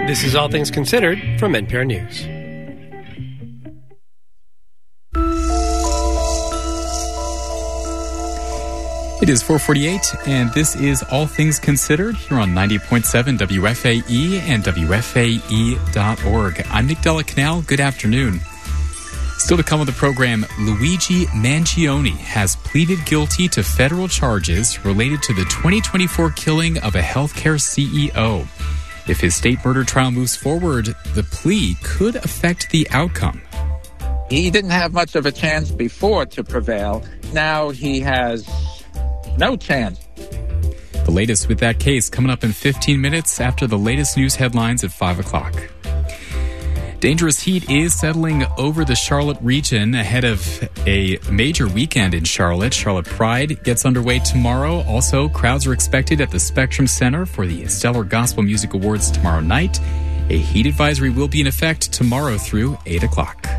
This is All Things Considered from NPR News. It is 4:48, and this is All Things Considered here on 90.7 WFAE and WFAE.org. I'm Nick Della Canal. Good afternoon. Still to come on the program, Luigi Mangione has pleaded guilty to federal charges related to the 2024 killing of a healthcare CEO. If his state murder trial moves forward, the plea could affect the outcome. He didn't have much of a chance before to prevail. Now he has no chance. The latest with that case coming up in 15 minutes after the latest news headlines at 5 o'clock. Dangerous heat is settling over the Charlotte region ahead of a major weekend in Charlotte. Charlotte Pride gets underway tomorrow. Also, crowds are expected at the Spectrum Center for the Stellar Gospel Music Awards tomorrow night. A heat advisory will be in effect tomorrow through 8 o'clock.